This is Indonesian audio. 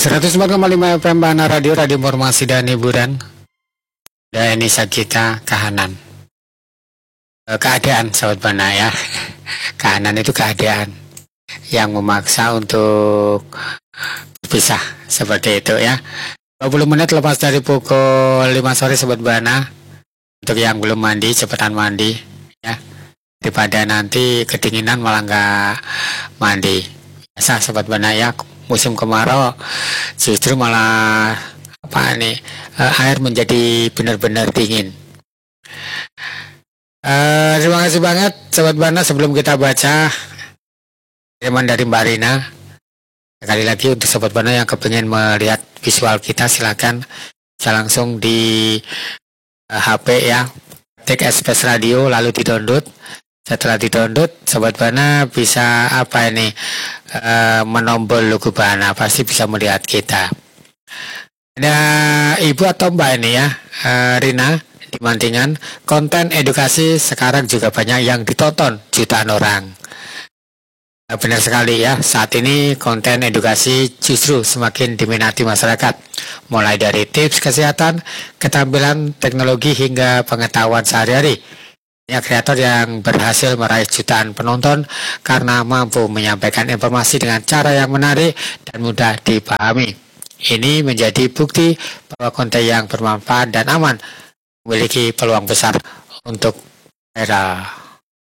104,5 FM Bana Radio, Radio Informasi dan Hiburan. Dan ini kita kahanan. Keadaan sahabat Bana ya. Kahanan itu keadaan yang memaksa untuk berpisah seperti itu ya. 20 menit lepas dari pukul 5 sore sahabat Bana. Untuk yang belum mandi, cepetan mandi ya. Daripada nanti kedinginan malah nggak mandi. Biasa sahabat Bana ya, musim kemarau justru malah air menjadi benar-benar dingin. Terima kasih banget sahabat Bana. Sebelum kita baca kiriman dari Mbak Rina, sekali lagi untuk sahabat Bana yang kepingin melihat visual kita, silakan bisa langsung di HP ya, ketik SPS Radio lalu di-download. Setelah di-download, sahabat Bana bisa menombol logo Bana, pasti bisa melihat kita. Ada ibu atau mbak ini ya, Rina di Mantingan. Konten edukasi sekarang juga banyak yang ditonton jutaan orang. Benar sekali ya, saat ini konten edukasi justru semakin diminati masyarakat. Mulai dari tips kesehatan, keterampilan teknologi hingga pengetahuan sehari-hari. Banyak kreator yang berhasil meraih jutaan penonton karena mampu menyampaikan informasi dengan cara yang menarik dan mudah dipahami. Ini menjadi bukti bahwa konten yang bermanfaat dan aman memiliki peluang besar untuk viral.